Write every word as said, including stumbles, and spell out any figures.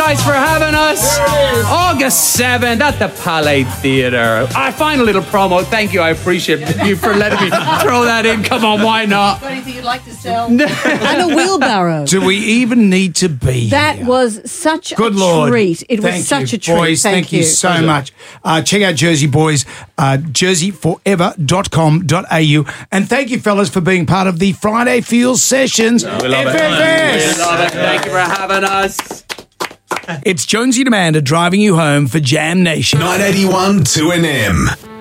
guys, for having us. August seventh at the Palais Theatre. I find a little promo. Thank you. I appreciate you for letting me throw that in. Come on, why not? Got anything you'd like to sell? And a wheelbarrow. Do we even need to be That here? was such Good a Lord. treat. It was Thank such you, a treat. Boys, thank, thank you so much. Uh, check out Jersey Boys, uh, jersey forever dot com dot a u. And thank you, fellas, for being part of the Friday Feels Sessions. We love F it. F S. We love it. Thank you for having us. It's Jonesy and Amanda driving you home for Jam Nation. nine eighty-one two N M.